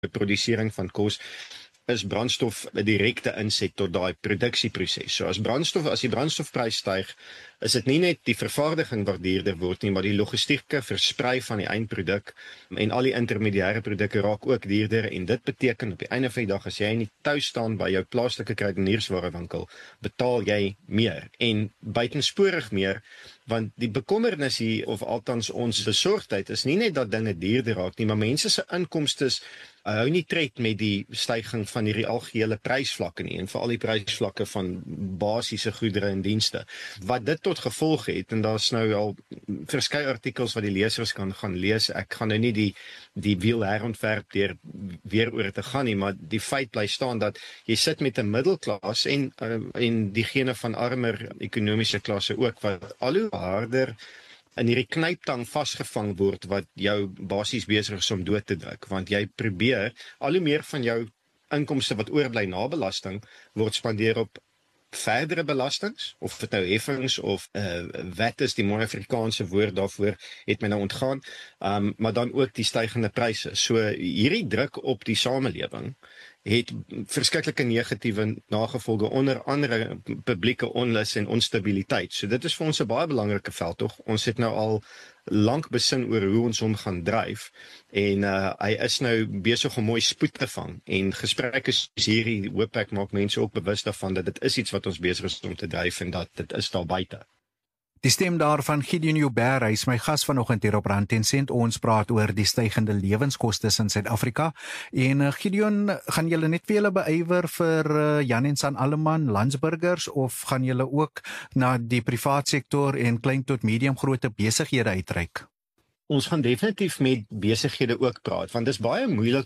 produsering van kos, is brandstof 'n direkte inset tot daai produksieproses. So as die brandstofprys styg, is dit nie net die vervaardiging wat duurder word nie, maar die logistieke versprei van die eindproduk en al die intermediêre produkte raak ook duurder, en dit beteken op die einde van die dag, as jy in die tou staan by jou plaaslike kruidenierswarewinkel, betaal jy meer en buitensporig meer, want die bekommernis hier, of althans ons besorgdheid, is nie net dat dinge duurder raak nie, maar mense se inkomstes hou nie tred met die stygings van hierdie algehele prysvlakke nie, en veral die prysvlakke van basiese goedere en dienste. Wat dit tot gevolg het, en daar's nou al verskeie artikels wat die lesers kan gaan lees, ek gaan nou nie die wiel herontwerp deur weer oor te gaan nie, maar die feit bly staan dat jy sit met 'n middelklas en diegene van armer ekonomiese klasse ook, wat al hoe harder in hierdie knyptang vasgevang word wat jou basies besig is om dood te druk, want jy probeer al hoe meer van jou inkomste wat oorbly na belasting word spandeer op verdere belastings, of dit nou heffings of wet is, die mooi Afrikaanse woord daarvoor het my nou ontgaan, maar dan ook die stygende pryse. So hierdie druk op die samelewing het verskriklike negatiewe nagevolge, onder andere publieke onlus en onstabiliteit. So dit is vir ons 'n baie belangrike veldtog. Ons het nou al lank besin oor hoe ons hom gaan dryf, en hy is nou besig om mooi spoed te vang, en gesprekke soos hierdie, hoop ek, maak mense ook bewus daarvan dat dit is iets wat ons besig is om te dryf, en dat dit is daar buite. Die stem daarvan Gideon Joubert, hy is my gas vanoggend hier op Rand en Sent. Ons praat oor die stygende lewenskostes in Suid-Afrika. En Gideon, gaan julle net vir julle beywer vir Jan en San Alleman landsburgers, of gaan julle ook na die privaat sektor en klein tot medium grootte besighede uitreik? Ons gaan definitief met besighede ook praat, want dit is baie moeilik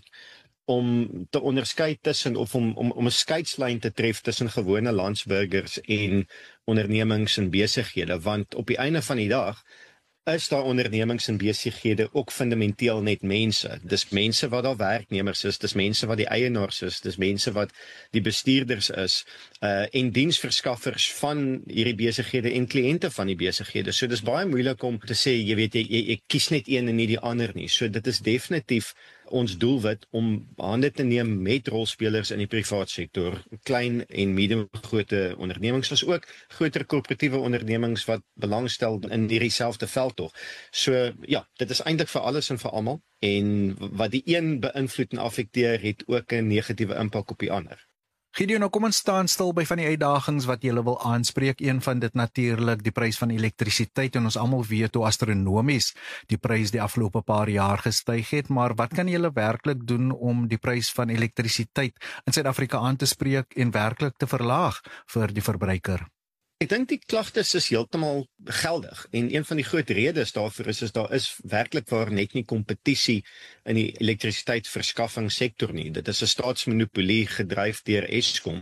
om te onderskei tussen, of om 'n skeidslyn te tref tussen gewone landsburgers en ondernemings en besighede, want op die einde van die dag is daar ondernemings en besighede ook fundamenteel net mense. Dis mense wat daar werknemers is, dis mense wat die eienaars is, dis mense wat die bestuurders is, en diensverskaffers van hierdie besighede en kliënte van die besighede. So dis baie moeilik om te sê, jy weet, jy kies net een en nie die ander nie. So dit is definitief ons doelwit om hande te neem met rolspelers in die privaat sektor, klein en medium grootte ondernemings, as ook groter korporatiewe ondernemings wat belangstel in hierdie selfde veldtog. So ja, dit is eintlik vir alles en vir almal, en wat die een beïnvloed en affekteer, het ook 'n negatiewe impak op die ander. Gideon, nou kom ons staan stil by van die uitdagings wat jy wil aanspreek. Een van dit natuurlik die prys van elektrisiteit, en ons almal weet hoe astronomies die prys die afgelope paar jaar gestyg het, maar wat kan julle werklik doen om die prys van elektrisiteit in Suid-Afrika aan te spreek en werklik te verlaag vir die verbruiker? Ek dink die klagtes is heeltemal geldig, en een van die groot redes daarvoor is daar is werklik waar net nie kompetisie in die elektrisiteitsverskaffingssektor nie. Dit is 'n staatsmonopolie gedryf deur Eskom,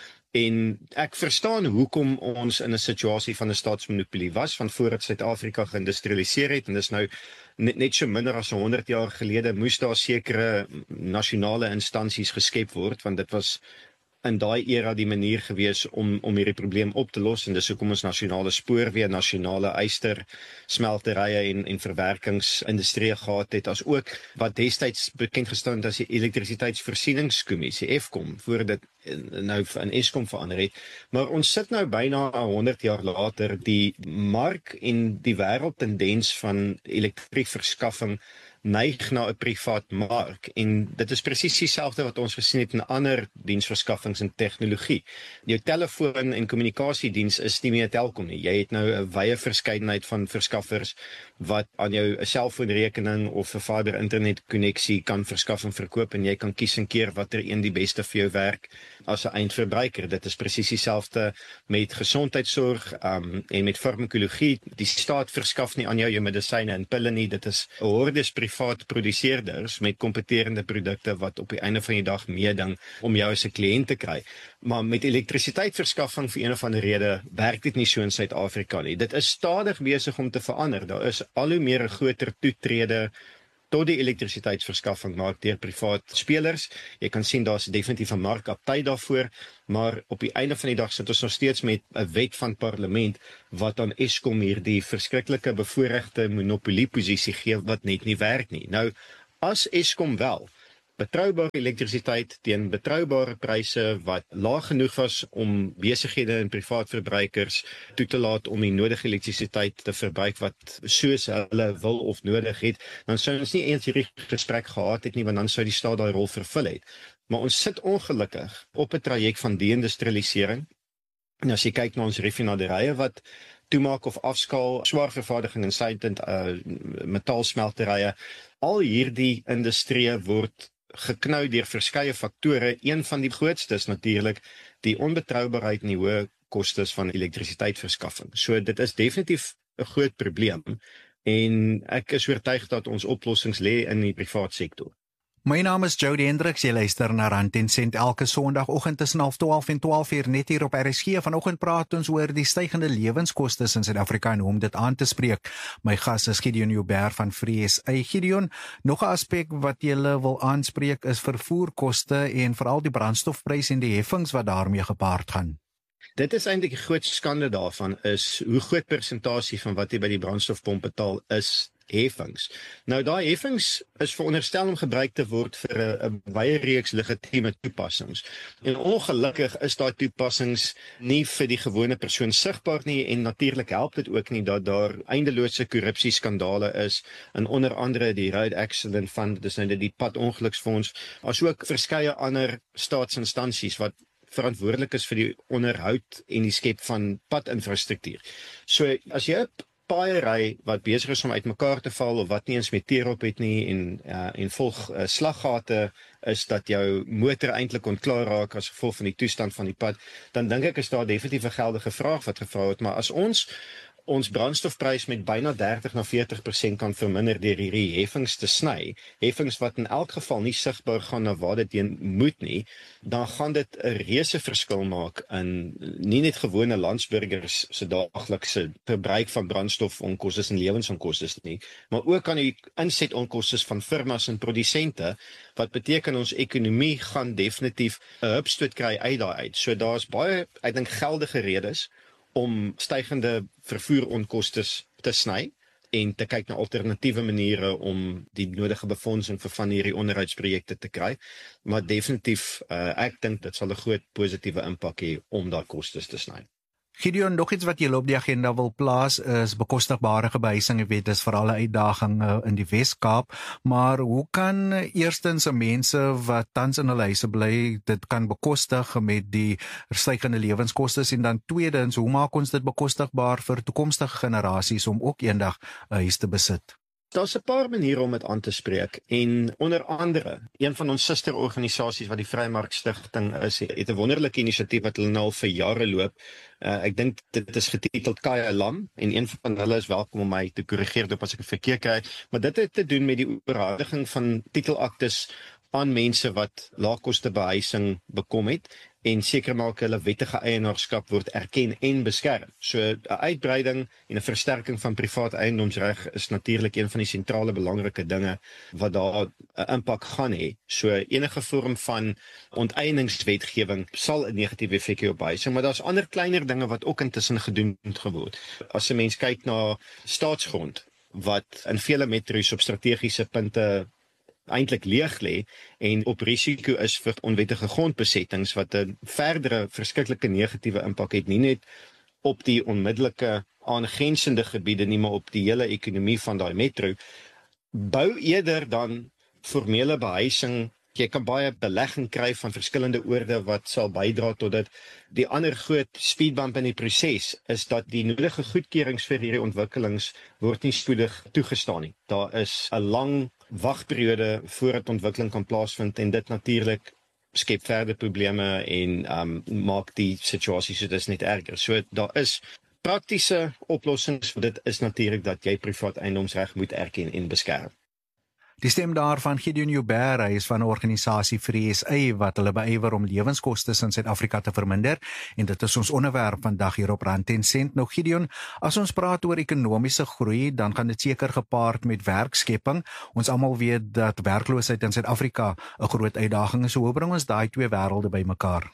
en ek verstaan hoekom ons in 'n situasie van 'n staatsmonopolie was, van voordat Suid-Afrika geïndustrialiseer het, en dis nou net so minder as 100 jaar gelede, moes daar sekere nasionale instansies geskep word, want dit was in daai era die manier gewees om hierdie probleem op te los, en dis hoekom ons nasionale spoorweë, nasionale yster smelterye en verwerkingsindustrie gehad het, as ook wat destyds bekend gestaan as die elektrisiteitsvoorsieningskommissie, Eskom, voor dit nou in Eskom verander het. Maar ons sit nou byna 100 jaar later, die mark en die wêreldtendens van elektriekverskaffing neig na 'n privaat mark, en dit is presies dieselfde wat ons gesien het in ander diensverskaffings en tegnologie. Jou telefoon en kommunikasiediens is nie meer Telkom nie. Jy het nou 'n wye verskeidenheid van verskaffers wat aan jou 'n selfoonrekening of 'n fiber internet konneksie kan verskaf en verkoop, en jy kan kies en keer watter een die beste vir jou werk as 'n eindverbruiker. Dit is presies dieselfde met gesondheidsorg en met farmakologie. Die staat verskaf nie aan jou medisyne en pille nie. Dit is 'n hordes privaat produseerders met kompeterende produkte wat op die einde van die dag meeding om jou as 'n kliënt te kry. Maar met elektrisiteitsverskaffing vir een of ander rede werk dit nie so in Suid-Afrika nie. Dit is stadig besig om te verander. Daar is al hoe meer 'n groter toetrede tot die elektrisiteitsverskaffing maak deur privaat spelers. Jy kan sien daar's definitief 'n markaptyd daarvoor, maar op die einde van die dag sit ons nog steeds met 'n wet van parlement wat aan Eskom hierdie verskriklike bevoorregte monopolieposisie gee wat net nie werk nie. Nou, as Eskom wel betroubare elektrisiteit teen betroubare pryse wat laag genoeg was om besighede en privaat verbruikers toe te laat om die nodige elektrisiteit te verbruik wat soos hulle wil of nodig het, dan sou ons nie eens hierdie gesprek gehad het nie, want dan sou die staat daai rol vervul het. Maar ons sit ongelukkig op 'n traject van deindustrialisering. En as jy kyk na ons raffinaderye wat toemaak of afskaal, swaar vervaardiging en sluitend metaalsmelterye, al hierdie industrie word geknou deur verskeie faktore. Een van die grootste is natuurlik die onbetroubaarheid en die hoë kostes van elektrisiteitsverskaffing. So dit is definitief 'n groot probleem en ek is oortuig dat ons oplossings lê in die privaat sektor. My naam is Jody Hendricks, jy luister na Rand en Sent elke Sondagoggend tussen 11:12 en 12:00 net hier op RSG. Vanoggend praat ons oor die stygende lewenskostes in Suid-Afrika en hoe om dit aan te spreek. My gas is Gideon Joubert van FreeSA. Gideon, nog 'n aspek wat jy wil aanspreek is vervoerkoste en veral die brandstofprys en die heffings wat daarmee gepaard gaan. Dit is eintlik die groot skande daarvan is hoe groot persentasie van wat jy by die brandstofpomp betaal is heffings. Nou daai heffings is veronderstel om gebruik te word vir 'n baie reeks legitieme toepassings. En ongelukkig is daai toepassings nie vir die gewone persoon sigbaar nie en natuurlik help dit ook nie dat daar eindelose korrupsieskandale is in onder andere die Road Accident Fund, dis nou die padongeluksfonds, asook verskeie ander staatsinstansies wat verantwoordelik is vir die onderhoud en die skep van padinfrastruktuur. So as jy 'n paai ry wat besig is om uitmekaar te val of wat nie eens meer teer op het nie en volg slaggate is dat jou motor eintlik ontklaar raak as gevolg van die toestand van die pad, dan dink ek is daar definitief 'n geldige vraag wat gevra word, maar as ons brandstofprys met byna 30 na 40% kan verminder deur hierdie heffings te sny, heffings wat in elk geval nie sigbaar gaan na waar dit heen moet nie, dan gaan dit 'n reuse verskil maak in nie net gewone landsburgers se daaglikse verbruik van brandstofonkoste en lewensonkoste nie, maar ook aan die insetonkoste van firmas en produsente, wat beteken ons ekonomie gaan definitief 'n hupstoot kry uit daai uit. So daar's baie, ek dink, geldige redes om stygende vervoeronkoste te sny en te kyk na alternatiewe maniere om die nodige befondsing vir van hierdie onderhoudsprojekte te kry. Maar definitief, ek dink dit sal 'n groot positiewe impak hê om daai kostes te sny. Gideon, nog iets wat jy op die agenda wil plaas is bekostigbare behuising. Ek weet dis veral 'n uitdaging in die Wes-Kaap, maar hoe kan eerstens mense wat tans in hulle huise bly dit kan bekostig met die stygende lewenskostes en dan tweedens, hoe maak ons dit bekostigbaar vir toekomstige generasies om ook eendag 'n huis te besit? Daar's 'n paar maniere om dit aan te spreek en onder andere, een van ons susterorganisasies wat die Vrymark Stichting is, het 'n wonderlike inisiatief wat hulle nou al vir jare loop. Ek dink dit is getiteld Kaya Lam en een van hulle is welkom om my te korrigeer as ek 'n verkeerd kry, maar dit het te doen met die oorhandiging van titelaktes aan mense wat laagkoste behuising bekom het en seker maak hulle wettige eienaarskap word erken en beskerm. So 'n uitbreiding en 'n versterking van privaat eiendomsreg is natuurlik een van die sentrale belangrike dinge wat daar 'n impak gaan hê. So enige vorm van onteieningswetgewing sal 'n negatiewe effek hê op behuising, maar daar's ander kleiner dinge wat ook intussen gedoen moet geword. As 'n mens kyk na staatsgrond wat in vele metro's op strategiese punte eintlik leeg lê en op risiko is vir onwettige grondbesettings wat 'n verdere verskriklike negatiewe impak het, nie net op die onmiddellike aangrensende gebiede nie, maar op die hele ekonomie van daai metro. Bou eerder dan formele behuising. Jy kan baie belegging kry van verskillende oorde wat sal bydra tot dit. Die ander groot speedbump in die proses is dat die nodige goedkeurings vir hierdie ontwikkelings word nie spoedig toegestaan nie. Daar is 'n lang wagperiode voordat ontwikkeling kan plaasvind en dit natuurlik skep verder probleme en maak die situasie so dis net erger. So daar is praktiese oplossings vir dit is natuurlik dat jy privaat eiendomsreg moet erken en beskerm. Die stem daarvan Gideon Joubert, hy is van 'n organisasie FreeSA wat hulle beywer om lewenskoste in Suid-Afrika te verminder en dit is ons onderwerp vandag hier op Rand en Sent. Nou Gideon, as ons praat oor ekonomiese groei, dan gaan dit seker gepaard met werkskepping. Ons almal weet dat werkloosheid in Suid-Afrika 'n groot uitdaging is. Hoe bring ons daai twee wêrelde bymekaar?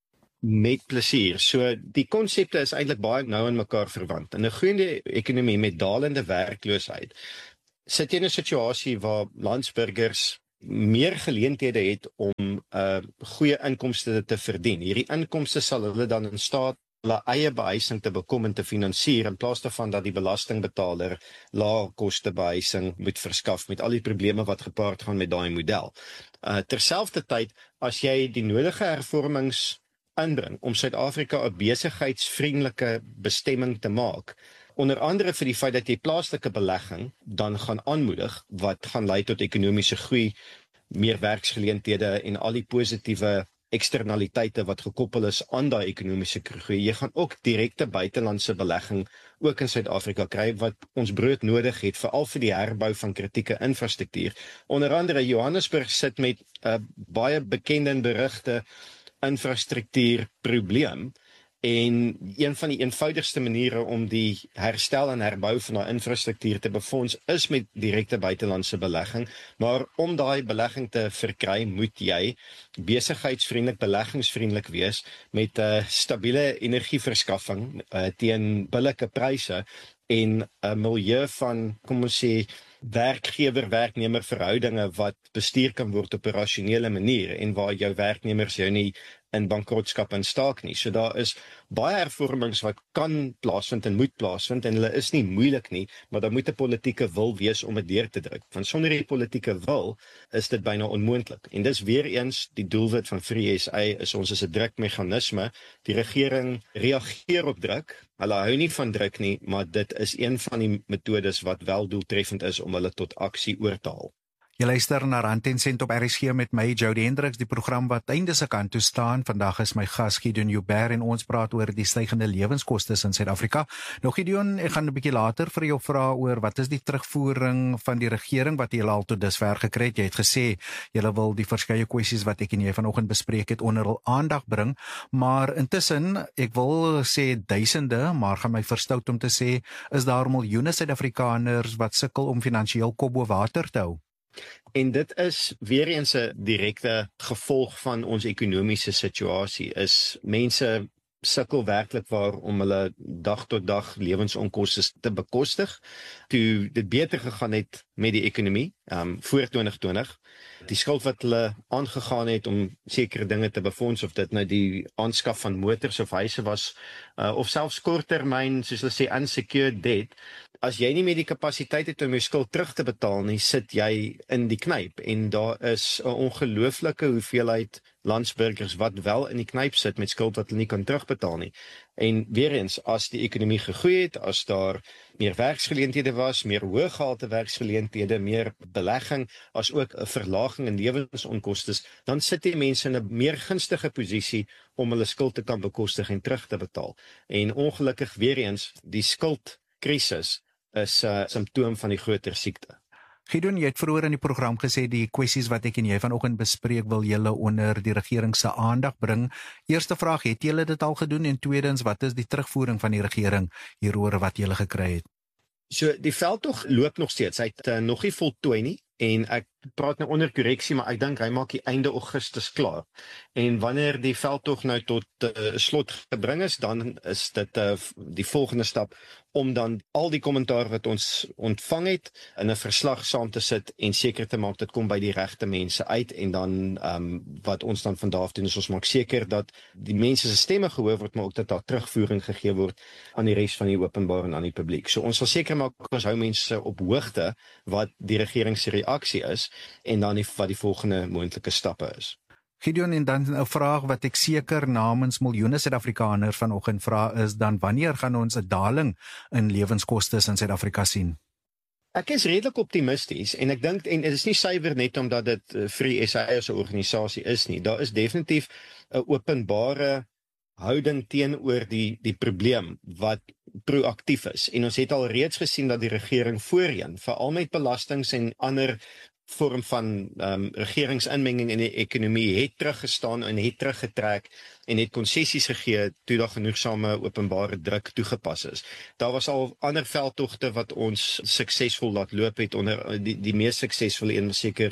Met plesier. So die konsepte is eintlik baie nou aan mekaar verwant. In 'n groeiende ekonomie met dalende werkloosheid sit jy in 'n situasie waar landsburgers meer geleenthede het om goeie inkomste te verdien. Hierdie inkomste sal hulle dan in staat hulle eie behuising te bekom en te finansier, in plaas daarvan dat die belastingbetaler lae koste behuising moet verskaf met al die probleme wat gepaard gaan met daai model. Terselfdertyd, as jy die nodige hervormings inbring om Suid-Afrika 'n besigheidsvriendelike bestemming te maak, onder andere vir die feit dat jy plaaslike belegging dan gaan aanmoedig, wat gaan lei tot ekonomiese groei, meer werksgeleenthede en al die positiewe eksternaliteite wat gekoppel is aan daai ekonomiese groei. Jy gaan ook direkte buitelandse belegging ook in Suid-Afrika kry wat ons brood nodig het, veral vir die herbou van kritieke infrastruktuur. Onder andere Johannesburg sit met 'n baie bekende en berugte infrastruktuurprobleem. En een van die eenvoudigste maniere om die herstel en herbou van daai infrastruktuur te befonds is met direkte buitelandse belegging, maar om daai belegging te verkry, moet jy besigheidsvriendelik, beleggingsvriendelik wees met 'n stabiele energieverskaffing teen billike pryse en 'n milieu van, kom ons sê, werkgewer-werknemer verhoudinge wat bestuur kan word op 'n rasionele manier en waar jou werknemers jou nie in bankrotskap en staak nie. So daar is baie hervormings wat kan plaasvind en moet plaasvind en hulle is nie moeilik nie, maar daar moet 'n politieke wil wees om dit deur te druk. Want sonder die politieke wil is dit byna onmoontlik. En dis weer eens die doelwit van Free SA is ons is 'n drukmeganisme. Die regering reageer op druk. Hulle hou nie van druk nie, maar dit is een van die metodes wat wel doeltreffend is om hulle tot aksie oor te haal. Jy luister na Rand en Sent op RSG met my, Jody Hendricks, die program wat einde se kant toe staan. Vandag is my gas Gideon Joubert en ons praat oor die stygende lewenskoste in Suid-Afrika. Nou Gideon, ek gaan 'n bietjie later vir jou vra oor wat is die terugvoering van die regering wat julle al tot dusver gekry het. Jy het gesê julle wil die verskeie kwessies wat ek en jy vanoggend bespreek het onder hul aandag bring, maar intussen, ek wil sê duisende, maar gaan my verstout om te sê, is daar miljoene Suid-Afrikaners wat sukkel om finansiëel kop bo water te hou. En dit is weer eens 'n direkte gevolg van ons ekonomiese situasie, is mense sukkel werklik waar om hulle dag tot dag lewensonkoste te bekostig. Toe dit beter gegaan het met die ekonomie, voor 2020, die skuld wat hulle aangegaan het om sekere dinge te befonds, of dit nou die aanskaf van motors of huise was, of selfs korttermyn, soos hulle sê, unsecured debt, as jy nie met die kapasiteit het om jou skuld terug te betaal nie, sit jy in die knyp. En daar is 'n ongelooflike hoeveelheid landsburgers wat wel in die knyp sit met skuld wat hulle nie kan terugbetaal nie. En weer eens, as die ekonomie gegroei het, as daar meer werksgeleenthede was, meer hoëgehalte werksgeleenthede, meer belegging, as ook 'n verlaging in lewensonkoste, dan sit die mense in 'n meer gunstige posisie om hulle skuld te kan bekostig en terug te betaal. En ongelukkig weer eens, die skuldkrisis is 'n simptoom van die groter siekte. Gideon, jy het vroeër in die program gesê die kwessies wat ek en jy vanoggend bespreek wil julle onder die regering se aandag bring. Eerste vraag, het julle dit al gedoen? En tweedens, wat is die terugvoering van die regering hieroor wat julle gekry het? So die veldtog loop nog steeds. Hy het nog nie voltooi nie en ek praat nou onder korreksie, maar ek dink hy maak die einde Augustus klaar. En wanneer die veldtog nou tot slot gebring is, dan is dit die volgende stap om dan al die kommentaar wat ons ontvang het in 'n verslag saam te sit en seker te maak dit kom by die regte mense uit. En dan wat ons dan van daar af doen is ons maak seker dat die mense se stemme gehoor word, maar ook dat daar terugvoering gegee word aan die res van die openbaar en aan die publiek. So ons sal seker maak ons hou mense op hoogte wat die regering se reaksie is en dan wat die volgende moontlike stappe is. Gideon, en dan 'n vraag wat ek seker namens miljoene Suid-Afrikaners vanoggend vra is dan wanneer gaan ons 'n daling in lewenskoste in Suid-Afrika sien? Ek is redelik optimisties en ek dink, en dit is nie suiwer net omdat dit Free SA as 'n organisasie is nie, daar is definitief 'n openbare houding teenoor die probleem wat proaktief is. En ons het al reeds gesien dat die regering voorheen, veral met belastings en ander vorm van regeringsinmenging in die ekonomie, het teruggestaan en het teruggetrek en het konsessies gegee toe daar genoegsame openbare druk toegepas is. Daar was al ander veldtogte wat ons suksesvol laat loop het, onder die mees suksesvolle een seker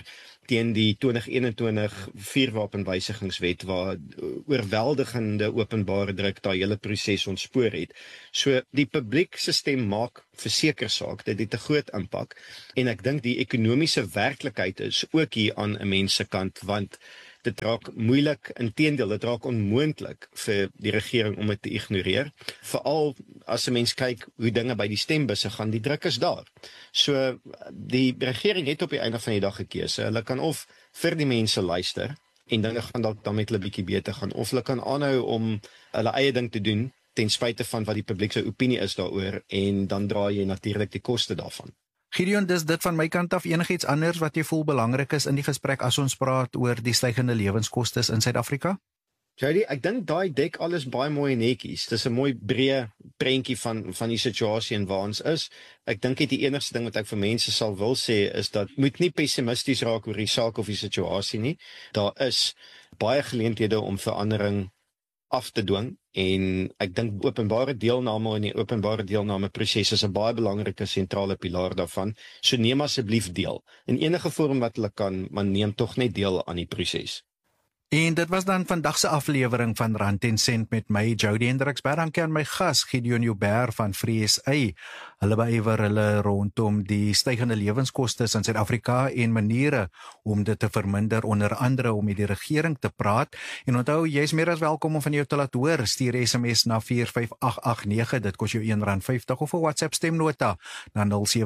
teen die 2021 vuurwapenwysigingswet waar oorweldigende openbare druk daai hele proses ontspoor het. So die publiek se stem maak verseker saak, dit het 'n groot impak en ek dink die ekonomiese werklikheid is ook hier aan 'n mens se kant, want dit raak moeilik, inteendeel, dit raak onmoontlik vir die regering om dit te ignoreer. Veral as 'n mens kyk hoe dinge by die stembusse gaan, die druk is daar. So die regering het op die einde van die dag 'n keuse. Hulle kan of vir die mense luister en dinge gaan dalk dan met hulle bietjie beter gaan, of hulle kan aanhou om hulle eie ding te doen ten spyte van wat die publiek se opinie is daaroor, en dan dra jy natuurlik die koste daarvan. Gideon, dis dit van my kant af. Enigiets anders wat jy voel belangrik is in die gesprek as ons praat oor die stygende lewenskostes in Suid-Afrika? Jody, ek dink daai dek alles baie mooi netjies. Dis 'n mooi breë prentjie van die situasie en waar ons is. Ek dink die enigste ding wat ek vir mense sal wil sê is dat moet nie pessimisties raak oor die saak of die situasie nie. Daar is baie geleenthede om verandering af te dwing, en ek dink openbare deelname en die openbare deelnameproses is 'n baie belangrike sentrale pilaar daarvan. So neem asseblief deel in enige vorm wat hulle kan, maar neem tog net deel aan die proses. En dit was dan vandag se aflewering van Rand en Sent met my, Jody Hendriks. Baie dankie aan my gas, Gideon Joubert van Free SA. Hulle beywer hulle rondom die stygende lewenskostes in Suid-Afrika en maniere om dit te verminder, onder andere om met die regering te praat. En onthou, jy is meer as welkom om van jou te laat hoor. Stuur SMS na 45889, dit kos jou R1.50, of 'n WhatsApp stemnota na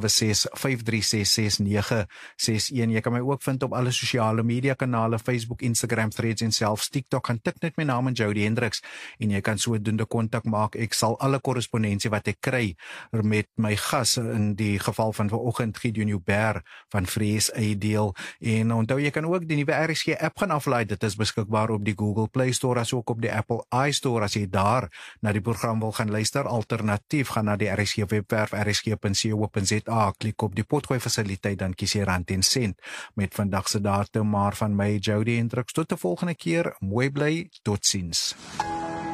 0765366961. Jy kan my ook vind op alle sosiale media kanale, Facebook, Instagram, Threads en selfs TikTok. Gaan tik net my naam in Jody Hendriks en jy kan sodoende kontak maak. Ek sal alle korrespondensie wat ek kry met my gas, in die geval van vanoggend Gideon Joubert van Free SA, deel. En onthou, jy kan ook die nuwe RSG app gaan aflaai. Dit is beskikbaar op die Google Play Store as ook op die Apple iStore. As jy daar na die program wil gaan luister, alternatief gaan na die RSG webwerf rsg.co.za, klik op die potgooi fasiliteit, dan kies jy Rand en Sent met vandag se datum. Maar van my, Jody Hendriks, tot 'n volgende keer, mooi bly, totsiens.